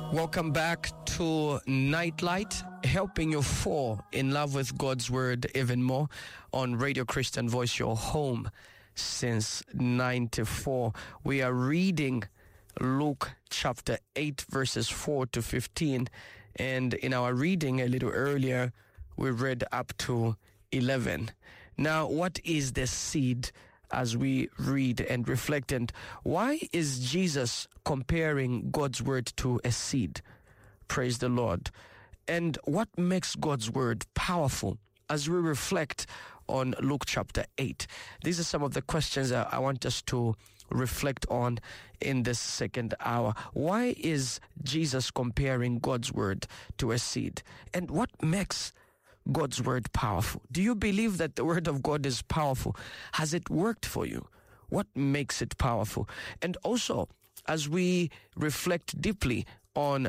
Welcome back to Nightlight, helping you fall in love with God's Word even more on Radio Christian Voice, your home since 94. We are reading Luke chapter 8, verses 4 to 15. And in our reading a little earlier, we read up to 11. Now, what is the seed as we read and reflect? And why is Jesus comparing God's word to a seed? Praise the Lord. And what makes God's word powerful as we reflect on Luke chapter 8? These are some of the questions that I want us to reflect on in this second hour. Why is Jesus comparing God's word to a seed? And what makes God's word powerful? Do you believe that the word of God is powerful? Has it worked for you? What makes it powerful? And also, as we reflect deeply on